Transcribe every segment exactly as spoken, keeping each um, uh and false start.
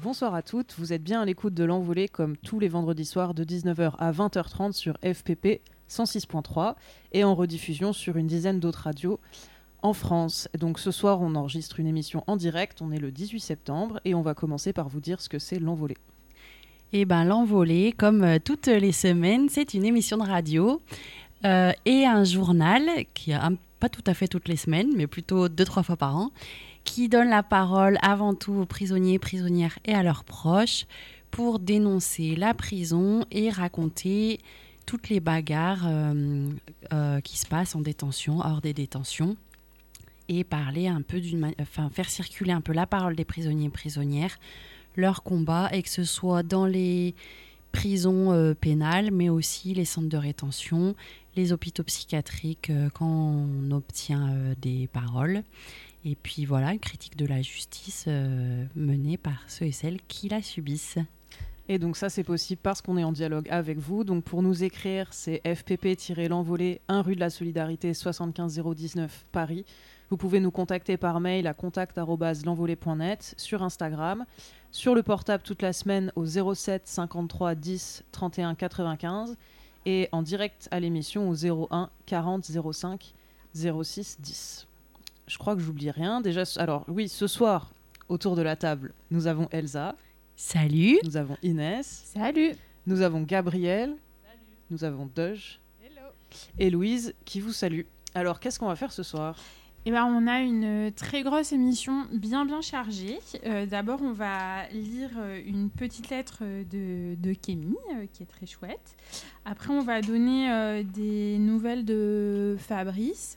Bonsoir à toutes, vous êtes bien à l'écoute de l'Envolée comme tous les vendredis soirs de dix-neuf heures à vingt heures trente sur F P P cent six point trois et en rediffusion sur une dizaine d'autres radios en France. Donc ce soir on enregistre une émission en direct, on est le dix-huit septembre et on va commencer par vous dire ce que c'est l'Envolée. Eh ben, l'Envolée, comme euh, toutes les semaines, c'est une émission de radio euh, et un journal qui a un, pas tout à fait toutes les semaines, mais plutôt deux, trois fois par an, qui donne la parole avant tout aux prisonniers, prisonnières et à leurs proches pour dénoncer la prison et raconter toutes les bagarres euh, euh, qui se passent en détention, hors des détentions, et parler un peu d'une, ma- enfin, faire circuler un peu la parole des prisonniers et prisonnières, leur combat, et que ce soit dans les prisons euh, pénales, mais aussi les centres de rétention, les hôpitaux psychiatriques, euh, quand on obtient euh, des paroles. Et puis voilà, une critique de la justice euh, menée par ceux et celles qui la subissent. Et donc ça c'est possible parce qu'on est en dialogue avec vous. Donc pour nous écrire, c'est F P P-l'Envolée, un rue de la Solidarité, soixante-quinze zéro dix-neuf, Paris. Vous pouvez nous contacter par mail à contact arobase l'envolée point net, sur Instagram, sur le portable toute la semaine au zéro sept cinquante-trois dix trente et un quatre-vingt-quinze et en direct à l'émission au zéro un quarante zéro cinq zéro six dix. Je crois que j'oublie rien. Déjà, alors oui, ce soir, autour de la table, nous avons Elsa. Salut. Nous avons Inès. Salut. Nous avons Gabriel. Salut. Nous avons Dej. Hello. Et Louise qui vous salue. Alors, qu'est-ce qu'on va faire ce soir ? Eh ben, on a une très grosse émission bien bien chargée. Euh, d'abord, on va lire une petite lettre de, de Kémy, euh, qui est très chouette. Après, on va donner euh, des nouvelles de Fabrice.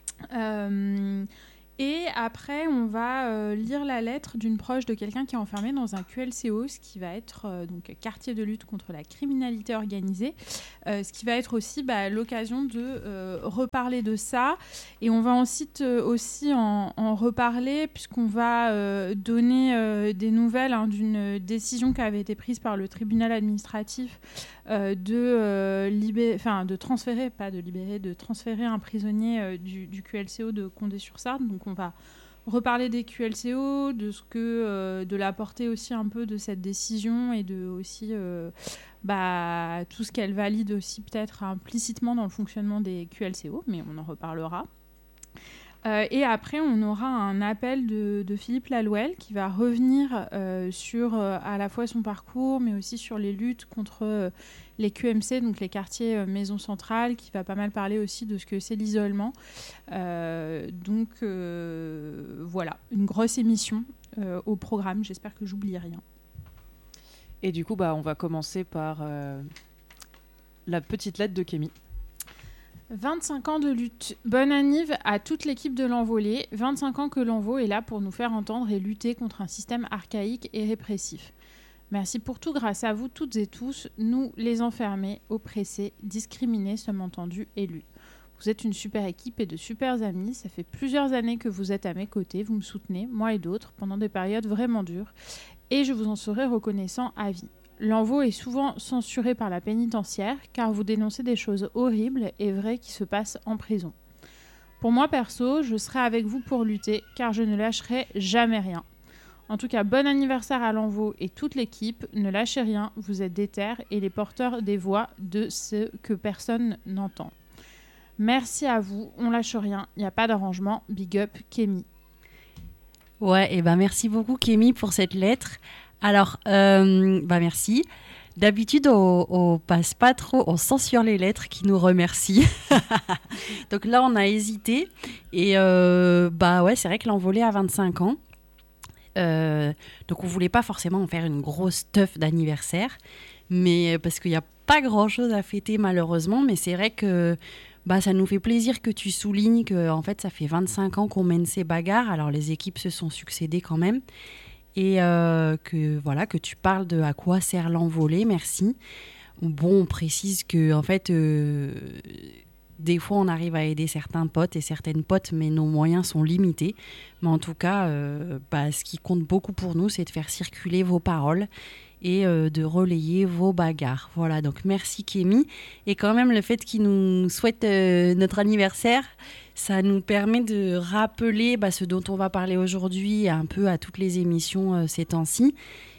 Euh, et après, on va euh, lire la lettre d'une proche de quelqu'un qui est enfermé dans un Q L C O, ce qui va être euh, donc quartier de lutte contre la criminalité organisée, euh, ce qui va être aussi bah, l'occasion de euh, reparler de ça. Et on va ensuite euh, aussi en, en reparler puisqu'on va euh, donner euh, des nouvelles hein, d'une décision qui avait été prise par le tribunal administratif euh, de, euh, libé- enfin, de transférer, pas de libérer, de transférer un prisonnier euh, du, du Q L C O de Condé-sur-Sarthe. Donc on va reparler des Q L C O, de ce que, euh, de la portée aussi un peu de cette décision et de aussi euh, bah, tout ce qu'elle valide aussi peut-être implicitement dans le fonctionnement des Q L C O, mais on en reparlera. Euh, et après, on aura un appel de, de Philippe Lalouelle qui va revenir euh, sur euh, à la fois son parcours, mais aussi sur les luttes contre euh, les Q M C, donc les quartiers euh, maisons centrales, qui va pas mal parler aussi de ce que c'est l'isolement. Euh, donc euh, voilà, une grosse émission euh, au programme. J'espère que j'oublie rien. Et du coup, bah, on va commencer par euh, la petite lettre de Kémy. vingt-cinq ans de lutte. Bonne anniv à toute l'équipe de l'Envolée. vingt-cinq ans que l'Envo est là pour nous faire entendre et lutter contre un système archaïque et répressif. Merci pour tout. Grâce à vous toutes et tous, nous, les enfermés, oppressés, discriminés, sommes entendus, élus. Vous êtes une super équipe et de super amis. Ça fait plusieurs années que vous êtes à mes côtés. Vous me soutenez, moi et d'autres, pendant des périodes vraiment dures. Et je vous en serai reconnaissant à vie. L'Envo est souvent censuré par la pénitentiaire car vous dénoncez des choses horribles et vraies qui se passent en prison. Pour moi perso, je serai avec vous pour lutter car je ne lâcherai jamais rien. En tout cas, bon anniversaire à l'Envo et toute l'équipe. Ne lâchez rien, vous êtes déter et les porteurs des voix de ce que personne n'entend. Merci à vous, on lâche rien, il n'y a pas d'arrangement. Big up, Kémy. Ouais, et ben merci beaucoup Kémy pour cette lettre. Alors, euh, bah merci. D'habitude, on, on passe pas trop, on censure les lettres qui nous remercient. Donc là, on a hésité. Et euh, bah ouais, c'est vrai que l'Envolée a vingt-cinq ans. Euh, donc on voulait pas forcément en faire une grosse teuf d'anniversaire, mais parce qu'il n'y a pas grand-chose à fêter malheureusement. Mais c'est vrai que bah, ça nous fait plaisir que tu soulignes que en fait, ça fait vingt-cinq ans qu'on mène ces bagarres. Alors les équipes se sont succédées quand même. Et euh, que, voilà, que tu parles de à quoi sert l'Envolée, merci. Bon, on précise que en fait, euh, des fois, on arrive à aider certains potes et certaines potes, mais nos moyens sont limités. Mais en tout cas, euh, bah, ce qui compte beaucoup pour nous, c'est de faire circuler vos paroles et euh, de relayer vos bagarres. Voilà, donc merci Kémy. Et quand même, le fait qu'il nous souhaite euh, notre anniversaire, ça nous permet de rappeler bah, ce dont on va parler aujourd'hui un peu à toutes les émissions euh, ces temps-ci.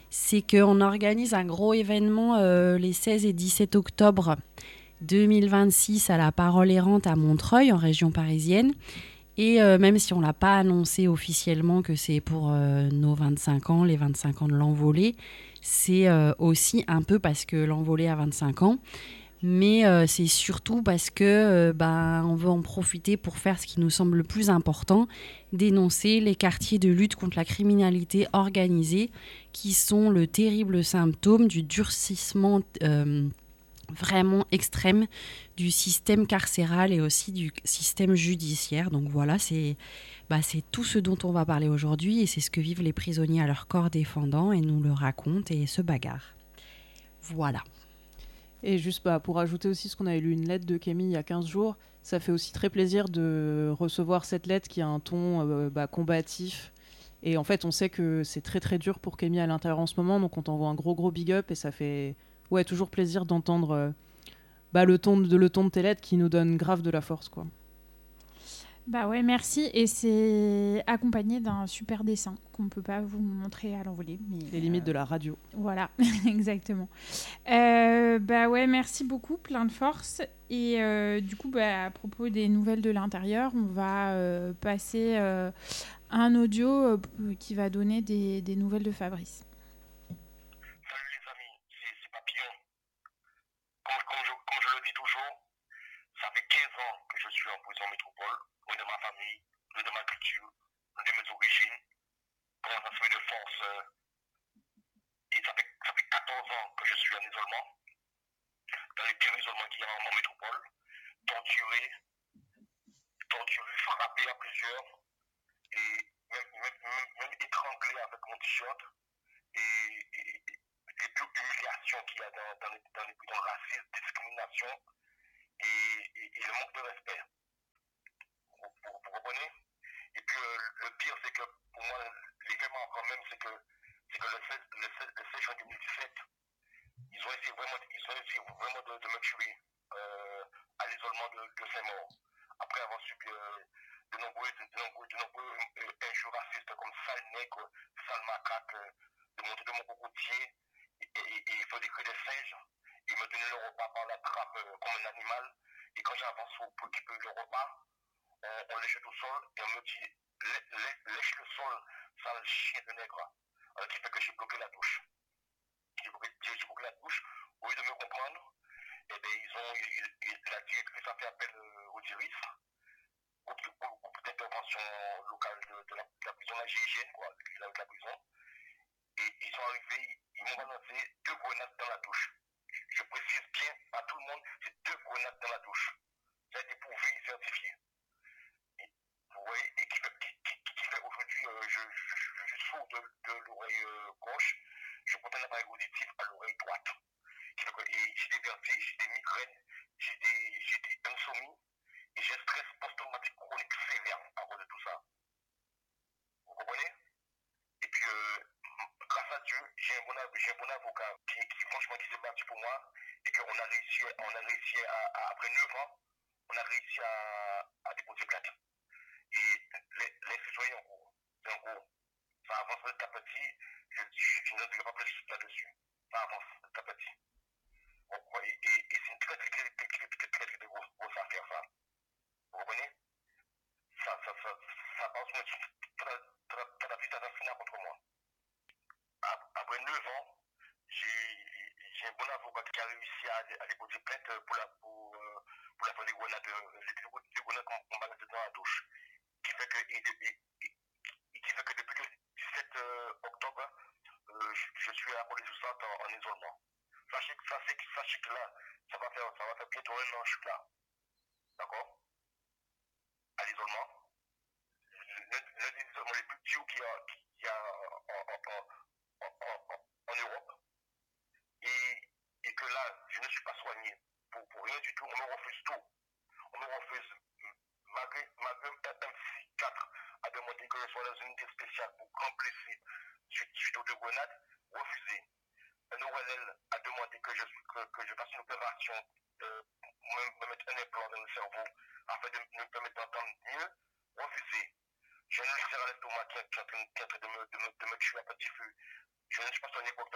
c'est qu'on organise un gros événement euh, les seize et dix-sept octobre deux mille vingt-six à la Parole Errante à Montreuil, en région parisienne. Et euh, même si on ne l'a pas annoncé officiellement que c'est pour euh, nos vingt-cinq ans, les vingt-cinq ans de l'Envolée, c'est euh, aussi un peu parce que l'Envolée a vingt-cinq ans, mais euh, c'est surtout parce que euh, ben, on veut en profiter pour faire ce qui nous semble le plus important, dénoncer les quartiers de lutte contre la criminalité organisée, qui sont le terrible symptôme du durcissement euh, vraiment extrême du système carcéral et aussi du système judiciaire. Donc voilà, c'est, bah, c'est tout ce dont on va parler aujourd'hui et c'est ce que vivent les prisonniers à leur corps défendant et nous le racontent et se bagarrent. Voilà. Et juste bah, pour ajouter aussi ce qu'on avait lu une lettre de Camille il y a quinze jours, ça fait aussi très plaisir de recevoir cette lettre qui a un ton euh, bah, combatif. Et en fait, on sait que c'est très très dur pour Camille à l'intérieur en ce moment, donc on t'envoie un gros gros big up et ça fait ouais, toujours plaisir d'entendre euh, bah, le, ton de, le ton de tes lettres qui nous donne grave de la force, quoi. Bah ouais, merci. Et c'est accompagné d'un super dessin qu'on ne peut pas vous montrer à l'envolée. Mais les limites euh, de la radio. Voilà, exactement. Euh, bah ouais, merci beaucoup, plein de force. Et euh, du coup, bah, à propos des nouvelles de l'intérieur, on va euh, passer euh, un audio euh, qui va donner des, des nouvelles de Fabrice. Salut les amis, c'est, c'est Papillon. Comme, comme, je, comme je le dis toujours, ça fait quinze ans que je suis en prison métropole, loin de ma famille, loin de ma culture, loin de mes origines. Comment ça se fait de force euh, Et ça fait, ça fait quatorze ans que je suis en isolement, dans les pires isolements qu'il y a en, en métropole, torturé, torturé, frappé à plusieurs, et même, même, même, même étranglé avec mon t-shirt, et, et, et les pures humiliations qu'il y a dans, dans les, dans les prisons, racisme, discrimination, et, et, et le manque de respect. Vous, vous, vous comprenez? Et puis euh, le pire, c'est que pour moi, l'événement quand même, c'est que, c'est que le seize, le seize, le seize juin deux mille dix-sept, ils ont essayé vraiment, ils ont essayé vraiment de, de me tuer euh, à l'isolement de, de Saint-Maur. Après avoir subi euh, de nombreux, de, de nombreux, de nombreux euh, injures racistes comme sale nègre, sale macaque, euh, de monter de mon cocotier, et, et, et il faut des cris de singe. Ils me donnaient le repas par la trappe euh, comme un animal. Et quand j'avance pour récupérer le repas, on, on le jette au sol et on me dit lèche le sol, sale chien de nègre. Alors qui fait que j'ai bloqué la douche. J'ai bloqué, j'ai bloqué la douche. Au lieu de me comprendre, eh bien, ils ont, ils, ils, la directrice a fait appel euh, au D I R I S, groupe, groupe d'intervention locale de, de, la, de la prison, la G I G N, quoi, de la, de la prison. Et ils sont arrivés, ils m'ont balancé deux grenades dans la douche. Je, je précise bien à tout le monde, c'est deux grenades dans la douche. Ça a été prouvé et certifié. Et, vous voyez, et qui fait, qui, qui, qui fait aujourd'hui, euh, je, je, je, je sourd de, de l'oreille euh, gauche, je porte un appareil auditif à l'oreille droite. Et j'ai des vertiges, j'ai des migraines, j'ai des, j'ai des insomnies et j'ai un stress post-traumatique chronique sévère à cause de tout ça. Vous comprenez? Et puis, euh, grâce à Dieu, j'ai un bon, j'ai un bon avocat qui, qui franchement qui s'est battu pour moi et qu'on a réussi, on a réussi à, à, après neuf ans, on a réussi à, à déposer plainte. Et l'instruction est en cours. C'est en cours. Ça avance petit à petit. Je, je, je ne dirai pas plus là-dessus. Ça avance petit à petit. Bon, et, et, et c'est une très très très très très très très très grosse, grosse affaire ça. Vous comprenez? Ça, ça, ça, ça passe une thérapie assassinat contre moi. Après neuf ans, j'ai, j'ai un bon avocat qui a réussi à, à déposer plainte pour la pour, euh, pour la des grenades, les grenades qu'on balance dans la douche. Qui fait que, et, et, et, qui fait que depuis le dix-sept octobre, euh, je, je suis à la police centre en, en isolement. Sachez que, sachez, sachez que là, ça va, faire, ça va faire bientôt un an, je suis là. D'accord? À l'isolement. L'un des isolements les plus durs qu'il y a, qu'il y a en, en, en, en, en Europe. Et, et que là, je ne suis pas soigné pour, pour rien du tout. On me refuse tout. On me refuse, malgré, malgré un psychiatre a demandé que je sois dans une unité spéciale pour grands blessés suite, suite aux deux grenades. Refusé. Un O L L a demandé que je, que, que je fasse une opération, euh, me, me mettre un implant dans le cerveau afin de me permettre d'entendre mieux. Refusé. J'ai un ulcère à l'estomac qui est en train de me, de, me, de me tuer à petit feu. Je ne suis pas soigné pour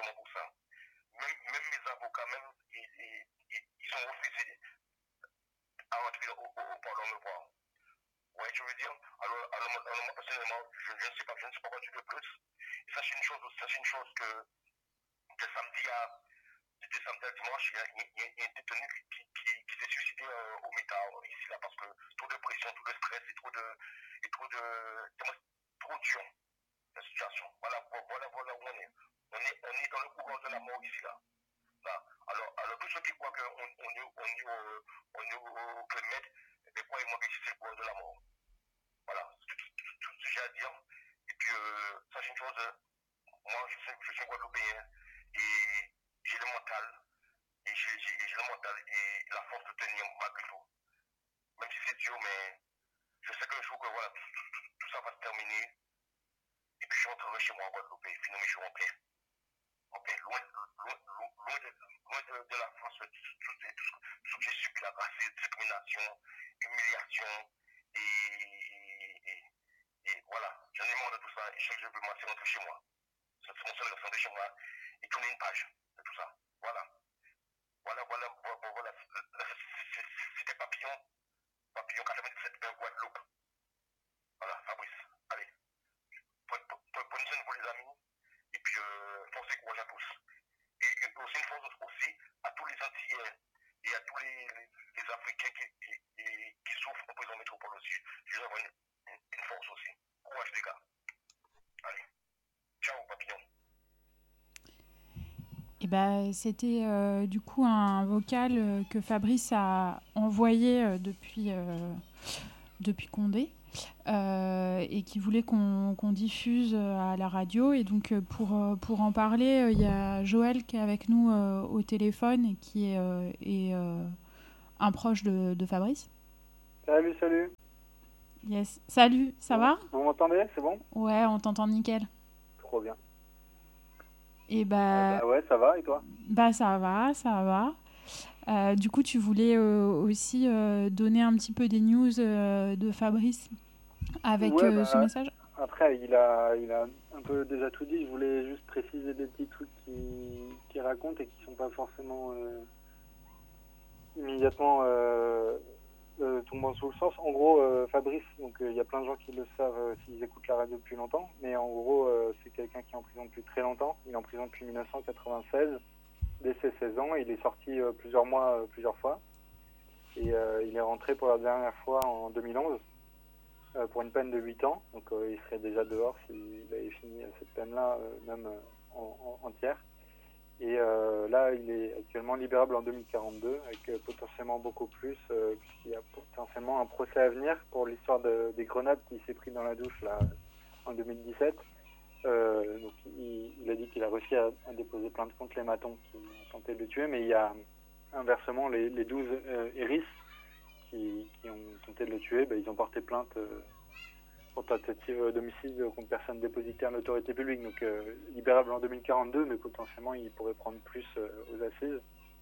chose, ça c'est une chose que de samedi à, de samedi à dimanche, il y a, il y a, il y a un détenu qui, qui, qui s'est suicidé euh, au métal ici là parce que trop de pression, trop de stress et trop de, et trop de, trop dur la situation. Voilà, voilà, voilà où on est. On est, on est dans le courant de la mort ici là. Là. Alors, alors tous ceux qui croient qu'on on est, on est, au, on est au kilomètre, mais croyez-moi que c'est le courant de la mort. Voilà, c'est tout, tout, tout ce que j'ai à dire. Et puis, euh, sachez une chose, moi je suis, je suis guadeloupéen et j'ai le mental, et j'ai, j'ai, j'ai le mental et la force de tenir malgré tout. Même si c'est dur, mais je sais qu'un jour que voilà, tout, tout, tout, tout ça va se terminer. Et puis je rentrerai chez moi en Guadeloupe et finir mes jours en paix. En paix, loin, loin, loin, loin, de, loin de, de la France, tout, tout, tout, tout ce que j'ai subi, la racisme, discrimination, humiliation et, et, et voilà, j'en ai marre de tout ça et je sais que je veux moi, c'est rentrer chez moi. C'est mon seul rentrer chez moi et tourner une page de tout ça. Voilà. Voilà, voilà, voilà, voilà. C'était Papillon, Papillon quatre-vingt-dix-sept, Guadeloupe. Voilà, Fabrice. Allez, bonne scène pour les amis. Et puis, euh, forcez courage à tous. Et, et aussi une force aussi à tous les Antillais et à tous les, les, les Africains qui, qui, qui souffrent en prison métropole aussi. Je leur envoie une, une, une force aussi. Courage les gars. Allez, ciao Papillon. Et ben, c'était euh, du coup un vocal euh, que Fabrice a envoyé euh, depuis, euh, depuis Condé euh, et qui voulait qu'on, qu'on diffuse à la radio. Et donc pour, pour en parler, il euh, y a Joël qui est avec nous euh, au téléphone et qui est, euh, est euh, un proche de, de Fabrice. Salut, salut. Yes. Salut, ça vous, va ? Vous m'entendez, c'est bon ? Ouais, on t'entend nickel. Trop bien. Et bah, ah bah ouais, ça va, et toi ? Bah ça va, ça va. Euh, du coup, tu voulais euh, aussi euh, donner un petit peu des news euh, de Fabrice avec ouais, euh, bah, ce message ? Après, il a, il a un peu déjà tout dit. Je voulais juste préciser des petits trucs qu'il qui raconte et qui sont pas forcément euh, immédiatement euh, euh, tombant sous le sens. En gros, euh, Fabrice, donc il euh, y a plein de gens qui le savent euh, s'ils écoutent la radio depuis longtemps, mais en gros, euh, c'est quelqu'un qui est en prison depuis très longtemps. Il est en prison depuis dix-neuf cent quatre-vingt-seize. Dès ses seize ans, il est sorti euh, plusieurs mois, euh, plusieurs fois. Et euh, il est rentré pour la dernière fois en deux mille onze euh, pour une peine de huit ans. Donc euh, il serait déjà dehors s'il avait fini cette peine-là, euh, même euh, en, en, entière. Et euh, là, il est actuellement libérable en deux mille quarante-deux, avec euh, potentiellement beaucoup plus, euh, puisqu'il y a potentiellement un procès à venir pour l'histoire de, des grenades qu'il s'est pris dans la douche là, en deux mille dix-sept. Euh, donc il, il a dit qu'il a réussi à, à déposer plainte contre les matons qui ont tenté de le tuer, mais il y a inversement les, les douze euh, hérisses qui, qui ont tenté de le tuer, ben, ils ont porté plainte euh, pour tentative d'homicide contre personne dépositaire de l'autorité publique, donc euh, libérable en deux mille quarante-deux, mais potentiellement il pourrait prendre plus euh, aux assises.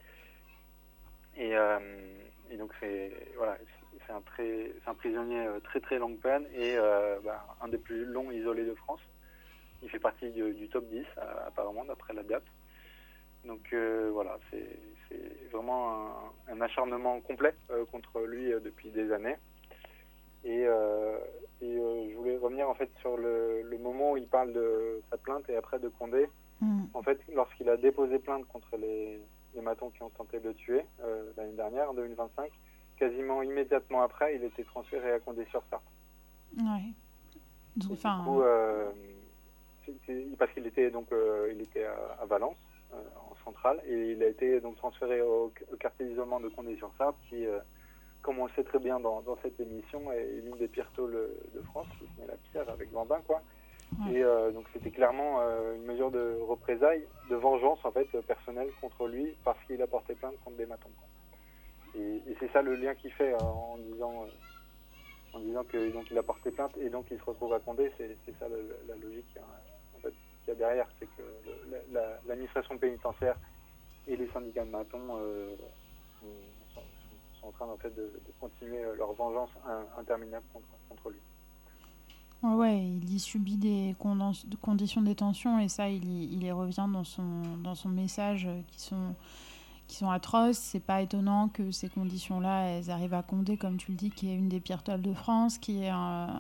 Et, euh, et donc c'est voilà, c'est un, très, c'est un prisonnier euh, très très longue peine et euh, ben, un des plus longs isolés de France. Il fait partie du, du top dix, euh, apparemment, d'après la D A P. Donc euh, voilà, c'est, c'est vraiment un, un acharnement complet euh, contre lui euh, depuis des années. Et, euh, et euh, je voulais revenir en fait sur le, le moment où il parle de sa plainte et après de Condé. Mmh. En fait, lorsqu'il a déposé plainte contre les, les matons qui ont tenté de le tuer euh, l'année dernière, en deux mille vingt-cinq, quasiment immédiatement après, il était transféré à Condé-sur-Sarthe. Ouais. Donc, enfin... Du coup, euh, parce qu'il était donc euh, il était à, à Valence euh, en centrale et il a été donc transféré au, au quartier d'isolement de Condé-sur-Sarthe qui, euh, comme on le sait très bien dans, dans cette émission, est l'une des pires tôles de France, si ce n'est la pire avec Vendin, quoi. Ouais. Et euh, donc c'était clairement euh, une mesure de représailles, de vengeance en fait personnelle contre lui parce qu'il a porté plainte contre des matons. Quoi. Et, et c'est ça le lien qu'il fait euh, en disant euh, en disant que donc il a porté plainte et donc il se retrouve à Condé. C'est, c'est ça la, la logique. Hein. En fait, qu'il y a derrière, c'est que le, la, l'administration pénitentiaire et les syndicats de matons euh, sont, sont en train en fait, de, de continuer leur vengeance interminable contre, contre lui. Ouais, il y subit des conditions de détention et ça, il y, il y revient dans son, dans son message qui sont, qui sont atroces. C'est pas étonnant que ces conditions-là, elles arrivent à Condé, comme tu le dis, qui est une des pires tôles de France, qui est un,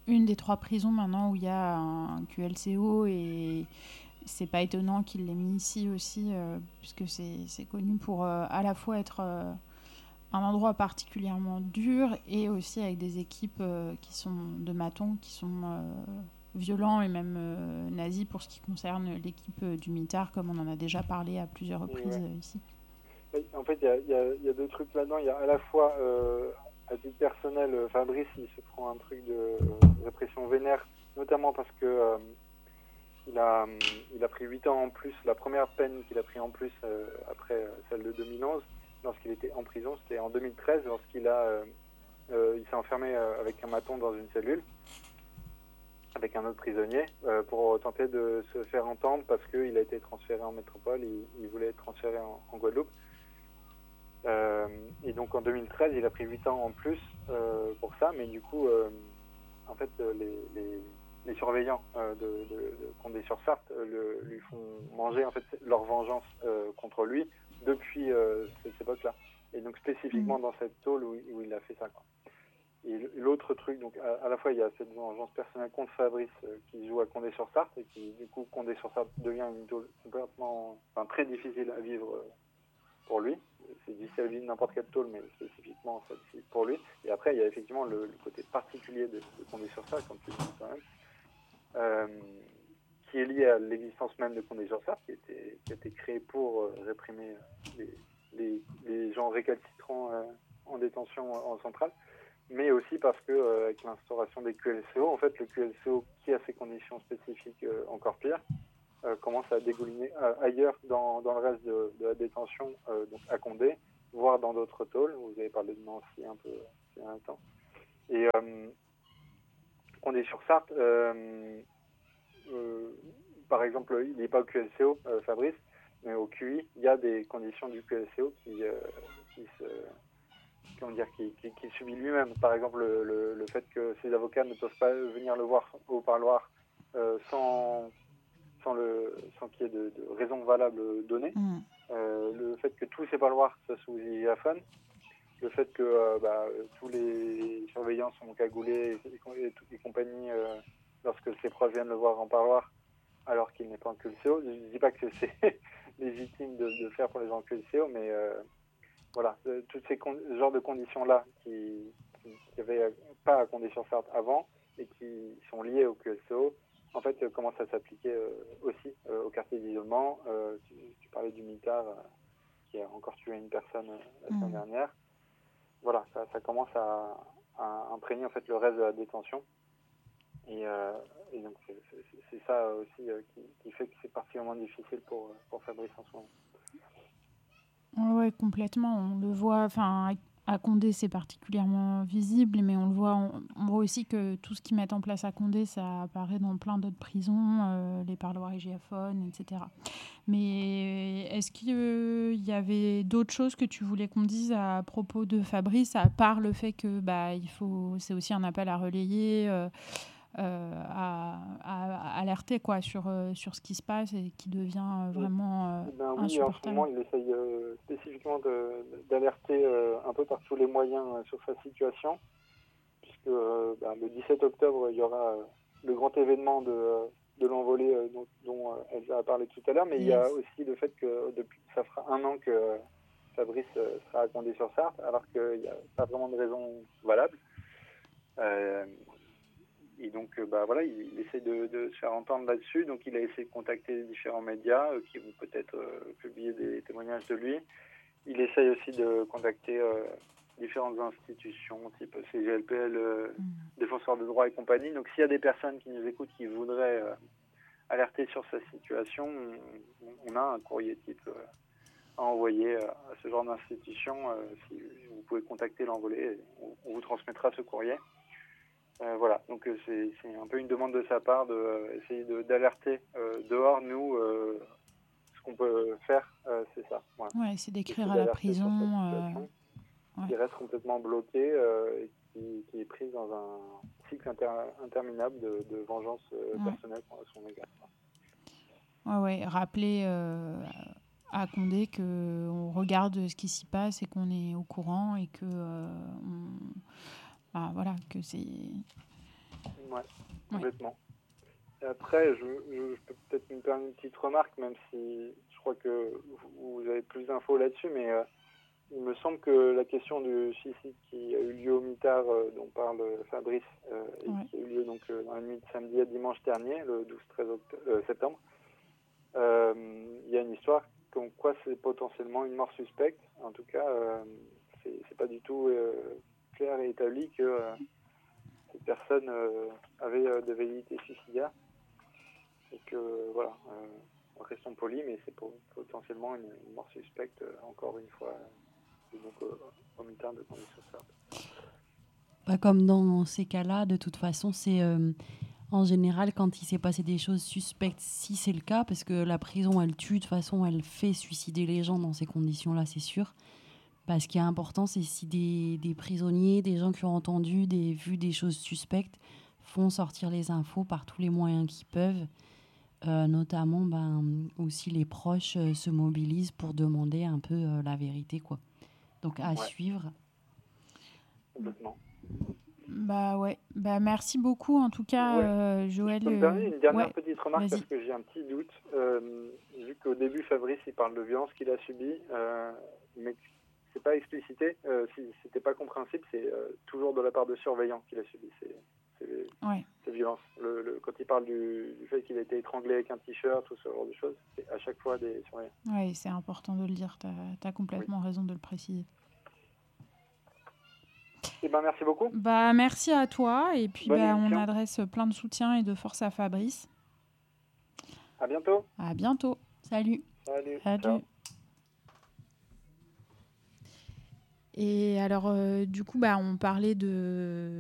une des trois prisons maintenant où il y a un Q L C O et c'est pas étonnant qu'il l'ait mis ici aussi, euh, puisque c'est, c'est connu pour euh, à la fois être euh, un endroit particulièrement dur et aussi avec des équipes euh, qui sont de matons, qui sont euh, violents et même euh, nazis pour ce qui concerne l'équipe euh, du mitard, comme on en a déjà parlé à plusieurs reprises Ouais. euh, ici. En fait, il y a, y, a, y a deux trucs là-dedans. Il y a à la fois, euh, à titre personnel, euh, Fabrice, il se prend un truc de euh, répression vénère, notamment parce que euh, il, a, il a pris huit ans en plus. La première peine qu'il a pris en plus euh, après euh, celle de deux mille onze, lorsqu'il était en prison, c'était en deux mille treize, lorsqu'il a, euh, euh, il s'est enfermé euh, avec un maton dans une cellule, avec un autre prisonnier, euh, pour tenter de se faire entendre parce qu'il a été transféré en métropole, il, il voulait être transféré en, en Guadeloupe. Euh, et donc en deux mille treize, il a pris huit ans en plus euh, pour ça, mais du coup, euh, en fait, les, les, les surveillants euh, de, de, de Condé-sur-Sarthe euh, le, lui font manger en fait leur vengeance euh, contre lui depuis euh, cette époque-là. Et donc spécifiquement mmh. dans cette tôle où, où il a fait ça, quoi. Et l'autre truc, donc à, à la fois il y a cette vengeance personnelle contre Fabrice euh, qui joue à Condé-sur-Sarthe et qui du coup Condé-sur-Sarthe devient une tôle complètement, enfin très difficile à vivre euh, pour lui. C'est difficile à vivre n'importe quelle tôle, mais spécifiquement celle-ci pour lui. Et après il y a effectivement le, le côté particulier de, de Condé-sur-Sarthe, comme tu dis quand même, euh, qui est lié à l'existence même de Condé-sur-Sarthe, qui, était, qui a été créé pour euh, réprimer les, les, les gens récalcitrants euh, en détention euh, en centrale. Mais aussi parce que euh, avec l'instauration des Q L C O, en fait, le Q L C O qui a ses conditions spécifiques euh, encore pires, euh, commence à dégouliner euh, ailleurs dans, dans le reste de, de la détention, euh, donc à Condé, voire dans d'autres tôles. Vous avez parlé de Nancy un peu il y a un temps. Et euh, Condé-sur-Sarthe, euh, euh, par exemple, il n'est pas au Q L C O, euh, Fabrice, mais au Q I, il y a des conditions du Q L C O qui, euh, qui se... comment dire, qui, qui, qui subit lui-même. Par exemple, le, le, le fait que ses avocats ne peuvent pas venir le voir au parloir euh, sans, sans, le, sans qu'il y ait de, de raison valable donnée. Mmh. Euh, le fait que tous ces parloirs soient sous iPhone. Le fait que euh, bah, tous les surveillants sont cagoulés et, et, et, et compagnie euh, lorsque ses proches viennent le voir en parloir alors qu'il n'est pas en Q L C O. Je ne dis pas que c'est légitime de, de faire pour les gens en Q L C O, mais... Euh, Voilà, euh, tous ces con- genres de conditions-là qui n'avaient pas à Condé-sur-Sarthe avant et qui sont liées au Q L C O, en fait, euh, commencent à s'appliquer euh, aussi euh, au quartier d'isolement. Euh, tu, tu parlais du mitard euh, qui a encore tué une personne euh, la semaine mmh. dernière. Voilà, ça, ça commence à, à imprégner en fait le reste de la détention. Et, euh, et donc, c'est, c'est, c'est ça aussi euh, qui, qui fait que c'est particulièrement difficile pour, pour Fabrice en ce moment. Oui, complètement. On le voit, enfin, à Condé, c'est particulièrement visible, mais on le voit, on, on voit aussi que tout ce qu'ils mettent en place à Condé, ça apparaît dans plein d'autres prisons, euh, les parloirs hygiaphones, et cetera. Mais est-ce qu'il euh, y avait d'autres choses que tu voulais qu'on dise à propos de Fabrice, à part le fait que bah, il faut, c'est aussi un appel à relayer euh, Euh, à, à, à alerter quoi, sur, euh, sur ce qui se passe et qui devient vraiment euh, ben oui, insupportable. En ce moment, il essaye euh, spécifiquement de, d'alerter euh, un peu par tous les moyens euh, sur sa situation, puisque euh, ben, le dix-sept octobre, il y aura euh, le grand événement de, de l'envolée euh, dont, dont euh, Elsa a parlé tout à l'heure, mais yes. Il y a aussi le fait que depuis, ça fera un an que euh, Fabrice euh, sera à Condé-sur-Sarthe, alors qu'il n'y a pas vraiment de raison valable. Euh, Et donc, euh, bah, voilà, il, il essaie de, de se faire entendre là-dessus. Donc, il a essayé de contacter différents médias euh, qui vont peut-être euh, publier des témoignages de lui. Il essaye aussi de contacter euh, différentes institutions, type C G L P L, euh, mmh. Défenseurs de droits et compagnie. Donc, s'il y a des personnes qui nous écoutent qui voudraient euh, alerter sur sa situation, on, on a un courrier type euh, à envoyer euh, à ce genre d'institution. Euh, si vous pouvez contacter l'envolée, on, on vous transmettra ce courrier. Euh, voilà, donc euh, c'est, c'est un peu une demande de sa part d'essayer de, de, d'alerter euh, dehors, nous, euh, ce qu'on peut faire, euh, c'est ça. Voilà. Ouais, c'est d'écrire à la prison. Euh... Ouais. Qui reste complètement bloquée euh, et qui, qui est prise dans un cycle inter- interminable de, de vengeance euh, ouais. personnelle à son égard. Ouais, ouais, rappeler euh, à Condé qu'on regarde ce qui s'y passe et qu'on est au courant et que... Euh, on... Ah, voilà, que c'est... Ouais, complètement. Et après, je, je, je peux peut-être me permettre une petite remarque, même si je crois que vous, vous avez plus d'infos là-dessus, mais euh, il me semble que la question du suicide qui a eu lieu au mitard, euh, dont parle Fabrice, euh, et Ouais. qui a eu lieu donc, euh, dans la nuit de samedi à dimanche dernier, le douze treize euh, septembre, euh, il y a une histoire comme quoi c'est potentiellement une mort suspecte. En tout cas, euh, c'est, c'est pas du tout euh, clair et établi que euh, cette personne euh, avait euh, des velléités suicidaires. Et que, voilà, euh, restons polis, mais c'est pour, potentiellement une, une mort suspecte, euh, encore une fois, euh, donc euh, au mitard de Condé-sur-Sarthe. Bah, comme dans ces cas-là, de toute façon, c'est euh, en général quand il s'est passé des choses suspectes, si c'est le cas, parce que la prison, elle tue, de toute façon, elle fait suicider les gens dans ces conditions-là, c'est sûr. Bah, ce qui est important, c'est si des, des prisonniers, des gens qui ont entendu, des, vu des choses suspectes, font sortir les infos par tous les moyens qu'ils peuvent. Euh, notamment, ben, aussi les proches euh, se mobilisent pour demander un peu euh, la vérité, quoi. Donc à Ouais. suivre. Complètement. Bah ouais, bah merci beaucoup en tout cas, Ouais. euh, Joël. Je peux me permettre une dernière ouais. petite remarque Vas-y. parce que j'ai un petit doute. Euh, vu qu'au début, Fabrice, il parle de violence qu'il a subie, euh, mais que c'est pas explicité. Euh, si c'était pas compréhensible, c'est euh, toujours de la part de surveillants qu'il a subi ces, ces, Ouais. ces violences. Le, le, quand il parle du, du fait qu'il a été étranglé avec un t-shirt ou ce genre de choses, c'est à chaque fois des surveillants. Ouais, c'est important de le dire, t'as, t'as complètement raison de le préciser. Eh ben, merci beaucoup. Bah merci à toi et puis Bonne bah, on émission. adresse plein de soutien et de force à Fabrice. À bientôt. À bientôt. Salut. Salut. Salut. Ciao. Et alors, euh, du coup, bah, on parlait de